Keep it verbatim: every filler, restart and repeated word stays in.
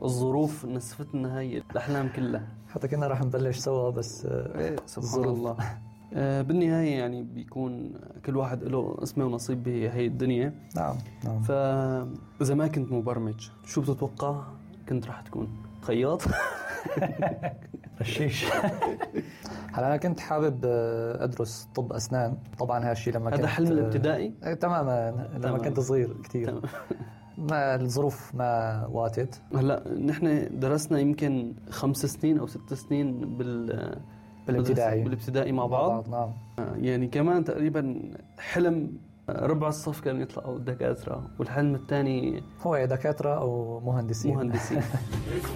الظروف نسفتنا هاي الأحلام كلها. حتى كنا راح نبلش سوا بس إيه سبحان الظروف. الله. آه بالنهاية يعني بيكون كل واحد له اسمه ونصيب بهي الدنيا. نعم نعم. فإذا ما كنت مبرمج شو بتتوقع كنت راح تكون؟ خياط؟ رشيش. هلا أنا كنت حابب أدرس طب أسنان طبعا. هالشي لما كنت هذا حلم الابتدائي؟ آه تماما لما تمام. كنت صغير كتير. ما الظروف ما واتت. هلا نحن درسنا يمكن خمس سنين أو ست سنين بال بالابتدائي بالابتدائي مع بعض. نعم. يعني كمان تقريبا حلم ربع الصف كانوا يطلعوا دكاترة، والحلم الثاني هو دكاترة أو مهندسين. مهندسين.